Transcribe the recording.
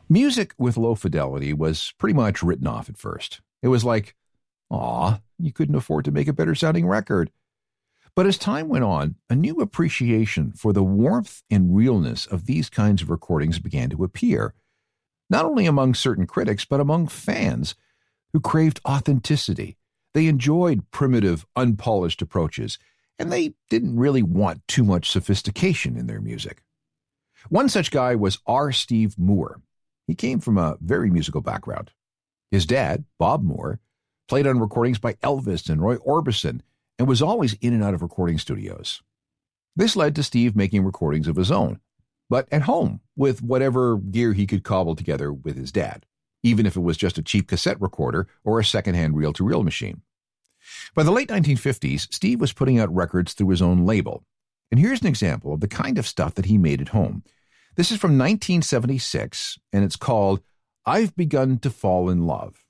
Music with low fidelity was pretty much written off at first. It was like, aw, you couldn't afford to make a better sounding record. But as time went on, a new appreciation for the warmth and realness of these kinds of recordings began to appear, not only among certain critics, but among fans who craved authenticity. They enjoyed primitive, unpolished approaches, and they didn't really want too much sophistication in their music. One such guy was R. Steve Moore. He came from a very musical background. His dad, Bob Moore, played on recordings by Elvis and Roy Orbison and was always in and out of recording studios. This led to Steve making recordings of his own, but at home with whatever gear he could cobble together with his dad, even if it was just a cheap cassette recorder or a secondhand reel-to-reel machine. By the late 1950s, Steve was putting out records through his own label. And here's an example of the kind of stuff that he made at home. This is from 1976, and it's called I've Begun to Fall in Love.